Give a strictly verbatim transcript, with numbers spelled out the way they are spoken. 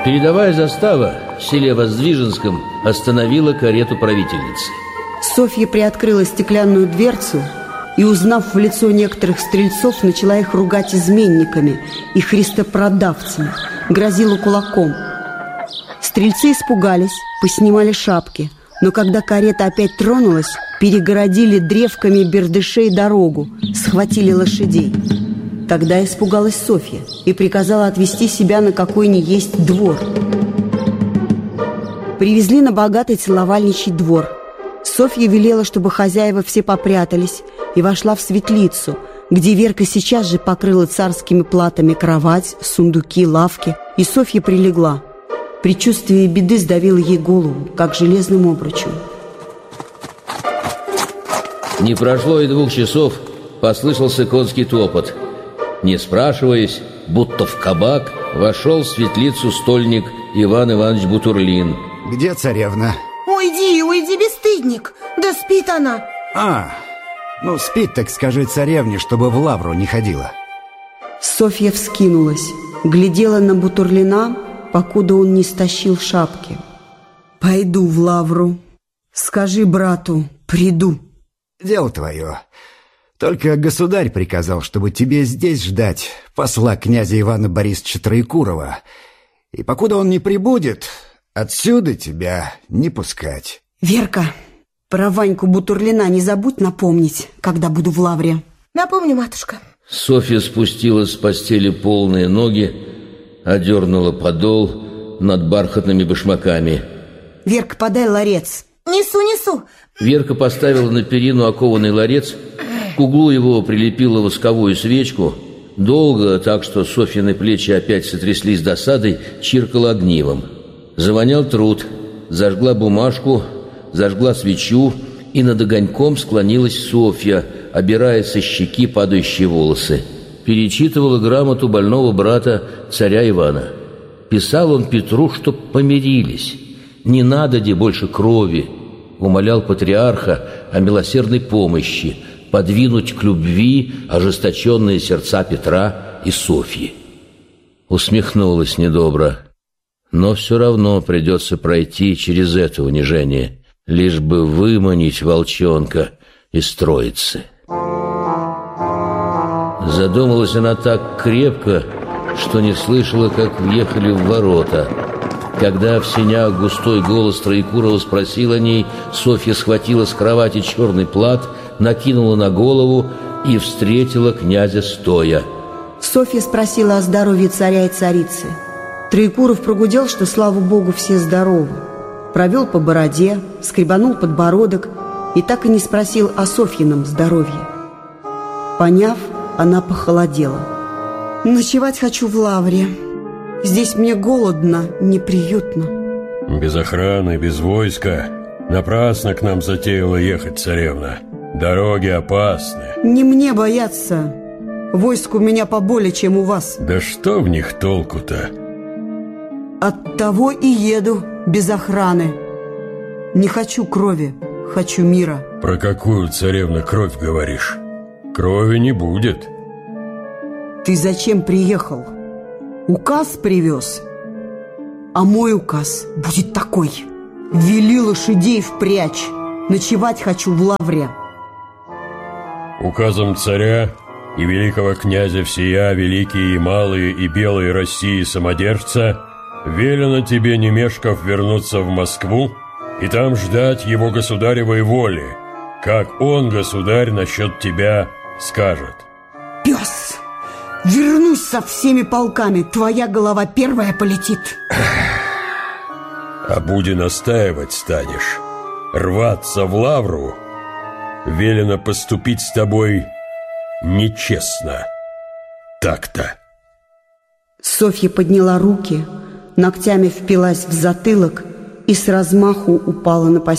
Передовая застава в селе Воздвиженском остановила карету правительницы. Софья приоткрыла стеклянную дверцу и, узнав в лицо некоторых стрельцов, начала их ругать изменниками и христопродавцами, грозила кулаком. Стрельцы испугались, поснимали шапки, но когда карета опять тронулась, перегородили древками бердышей дорогу, схватили лошадей. Тогда испугалась Софья и приказала отвезти себя на какой ни есть двор. Привезли на богатый целовальничий двор. Софья велела, чтобы хозяева все попрятались, и вошла в светлицу, где Верка сейчас же покрыла царскими платами кровать, сундуки, лавки, и Софья прилегла. Предчувствие беды сдавило ей голову, как железным обручем. Не прошло и двух часов, послышался конский топот. Не спрашиваясь, будто в кабак, вошел в светлицу стольник Иван Иванович Бутурлин. Где царевна? Уйди, уйди, бесстыдник. Да спит она. А, ну спит, так скажи царевне, чтобы в лавру не ходила. Софья вскинулась, глядела на Бутурлина, покуда он не стащил шапки. Пойду в лавру. Скажи брату, приду. Дело твое. Только государь приказал, чтобы тебе здесь ждать посла князя Ивана Борисовича Троекурова. И покуда он не прибудет, отсюда тебя не пускать. Верка, про Ваньку Бутурлина не забудь напомнить, когда буду в лавре. Напомню, матушка. Софья спустила с постели полные ноги, одернула подол над бархатными башмаками. Верка, подай ларец. Несу, несу. Верка поставила на перину окованный ларец, к углу его прилепила восковую свечку. Долго, так что Софьины плечи опять сотряслись досадой, чиркала огнивом. Завонял труд, зажгла бумажку, зажгла свечу, и над огоньком склонилась Софья, обирая со щеки падающие волосы. Перечитывала грамоту больного брата царя Ивана. Писал он Петру, чтоб помирились. Не надо де больше крови. Умолял патриарха о милосердной помощи, подвинуть к любви ожесточенные сердца Петра и Софьи. Усмехнулась недобро. Но все равно придется пройти через это унижение, лишь бы выманить волчонка из троицы. Задумалась она так крепко, что не слышала, как въехали в ворота. Когда в сенях густой голос Троекурова спросил о ней, Софья схватила с кровати черный плат, накинула на голову и встретила князя стоя. Софья спросила о здоровье царя и царицы. Троекуров прогудел, что, слава богу, все здоровы. Провел по бороде, скребанул подбородок и так и не спросил о Софьином здоровье. Поняв, она похолодела. «Ночевать хочу в лавре. Здесь мне голодно, неприютно». Без охраны, без войска. Напрасно к нам затеяла ехать царевна. Дороги опасны. Не мне бояться. Войск у меня поболее, чем у вас. Да что в них толку-то? Оттого и еду без охраны. Не хочу крови, хочу мира. Про какую, царевна, кровь говоришь? Крови не будет. Ты зачем приехал? Указ привез? А мой указ будет такой: вели лошадей впрячь. Ночевать хочу в лавре. Указом царя и великого князя всея, великие и малые и белые России самодержца, велено тебе, не мешкав, вернуться в Москву и там ждать его государевой воли, как он, государь, насчет тебя скажет. Пес! Вернусь со всеми полками, твоя голова первая полетит. А буди настаивать станешь, рваться в лавру, велено поступить с тобой нечестно. Так-то. Софья подняла руки, ногтями впилась в затылок и с размаху упала на постель.